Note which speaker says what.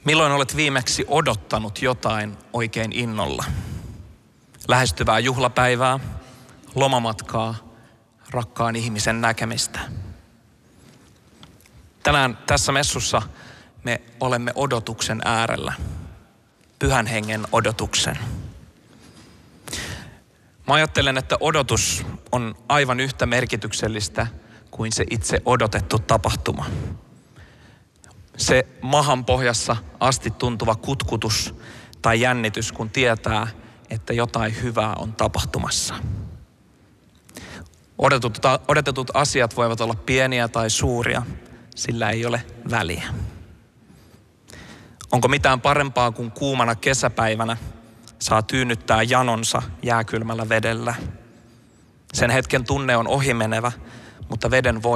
Speaker 1: Milloin olet viimeksi odottanut jotain oikein innolla? Lähestyvää juhlapäivää, lomamatkaa, rakkaan ihmisen näkemistä. Tänään tässä messussa me olemme odotuksen äärellä. Pyhän hengen odotuksen. Mä ajattelen, että odotus on aivan yhtä merkityksellistä kuin se itse odotettu tapahtuma. Se mahan pohjassa asti tuntuva kutkutus tai jännitys, kun tietää, että jotain hyvää on tapahtumassa. Odotetut asiat voivat olla pieniä tai suuria, sillä ei ole väliä. Onko mitään parempaa kuin kuumana kesäpäivänä saa tyynnyttää janonsa jääkylmällä vedellä? Sen hetken tunne on ohimenevä, mutta veden voima